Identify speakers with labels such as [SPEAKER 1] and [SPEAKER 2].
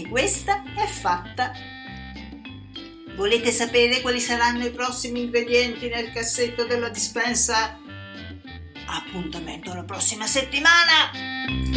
[SPEAKER 1] questa è fatta. Volete sapere quali saranno i prossimi ingredienti nel cassetto della dispensa? Appuntamento la prossima settimana!